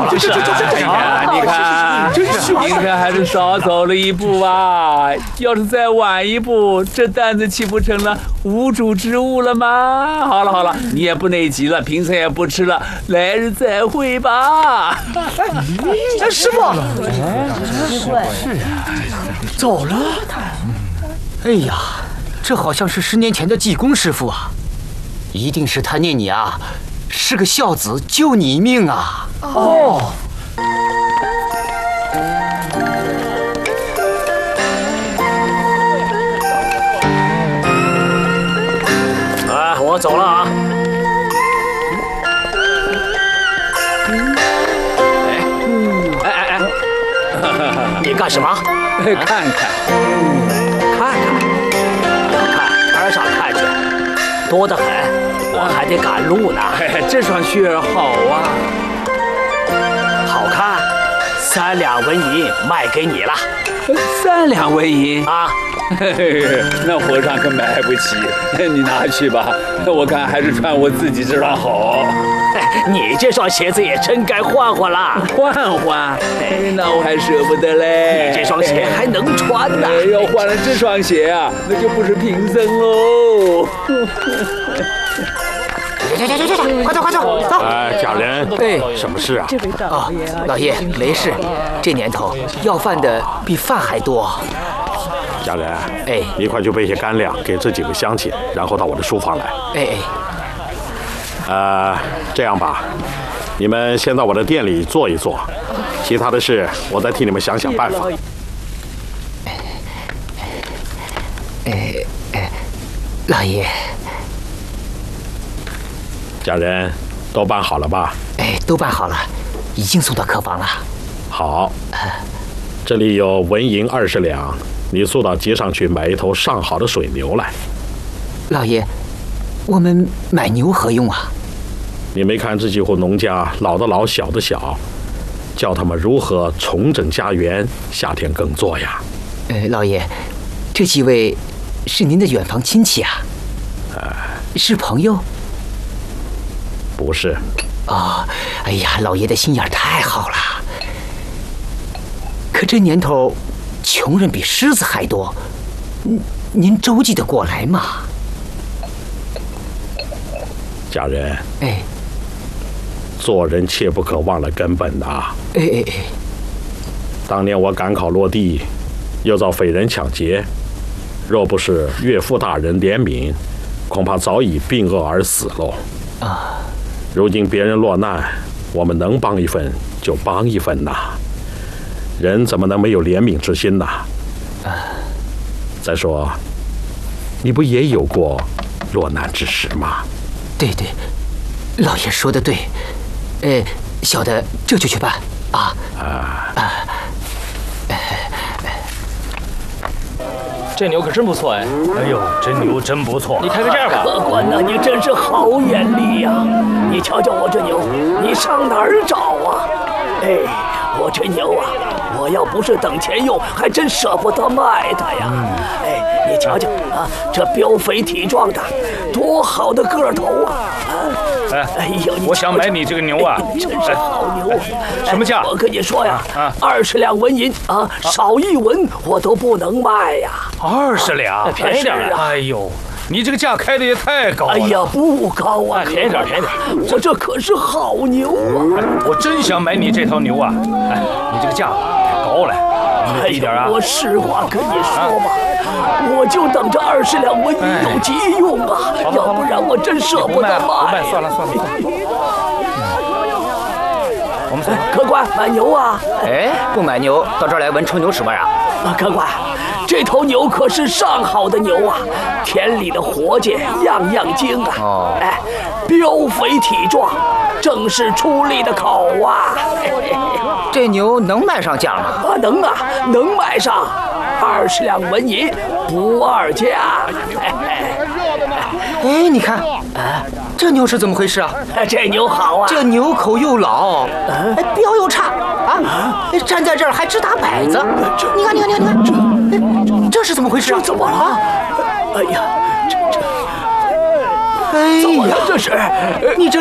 了。 这你看，还是少走了一步啊！要是再晚一步，这担子岂不成了无主之物了吗？好了，你也不内急了，平餐也不吃了，来日再会吧。 师傅，走了。哎呀，这好像是10年前的济公师傅啊，一定是他念你啊是个孝子，救你一命啊。哦。 我走了啊！哎，你干什么？ 看， 边上看去，多得很，我还得赶路呢。 这双靴儿好啊， 好看，3两纹银卖给你了。 3两纹银啊！ 那和尚可买不起，你拿去吧。我看还是穿我自己这双好。 你这双鞋子也真该换换了。 换？那我还舍不得嘞。 你这双鞋还能穿呢。 要换了这双鞋啊，那就不是贫僧喽。 快走！走！ 家人，什么事啊？ 哦，老爷没事。这年头要饭的比饭还多。 家人，你快去备些干粮给这几个乡亲，然后到我的书房来。这样吧，你们先到我的店里坐一坐，其他的事我再替你们想想办法。 老爷， 家人，都办好了吧？ 都办好了，已经送到客房了。 好，这里有纹银20两，你速到街上去买一头上好的水牛来。 老爷，我们买牛何用啊？ 你没看这几户农家老的老，小的小，叫他们如何重整家园，夏天耕作呀？ 老爷，这几位是您的远房亲戚啊？是朋友？ 不是。 哦，哎呀，老爷的心眼太好了。可这年头，穷人比狮子还多，您周济得过来吗？ 家人，做人切不可忘了根本呐。当年我赶考落地，又遭匪人抢劫，若不是岳父大人怜悯，恐怕早已病饿而死喽。如今别人落难，我们能帮一份就帮一份呐。人怎么能没有怜悯之心呢？再说，你不也有过落难之时吗？ 对，老爷说的对。小的这就去办啊。 这牛可真不错哎！ 哎呦，这牛真不错！ 你看个这样吧， 客官呐，你真是好眼力呀！你瞧瞧我这牛，你上哪儿找啊？我这牛啊，我要不是等钱用，还真舍不得卖它呀。你瞧瞧啊，这膘肥体壮的，多好的个头啊！ 我想买你这个牛啊， 真是好牛！ 什么价？ 我跟你说呀，20两纹银啊，少1文我都不能卖呀。 20两， 便宜点啊！ 哎呦，你这个价开的也太高了。 哎呀，不高啊， 便宜点。 我这可是好牛啊！ 我真想买你这条牛啊！你这个价太高了，你低点啊！ 我实话跟你说吧，我就等着20两纹银有急用啊，要不然我真舍不得卖。 不卖，算了。我们客官买牛啊！ 不买牛，到这儿来闻臭牛屎味啊！ 客官，这头牛可是上好的牛啊，田里的活计样样精啊！膘肥体壮，正是出力的口啊！ 这牛能卖上价吗？ 能卖上，20两纹银，不二价。 你看，这牛是怎么回事啊？ 这牛好啊！ 这牛口又老，膘又差啊！站在这儿还直打摆子。你看，这是怎么回事啊？ 这怎么了？哎呀， 怎么了？ 这是你这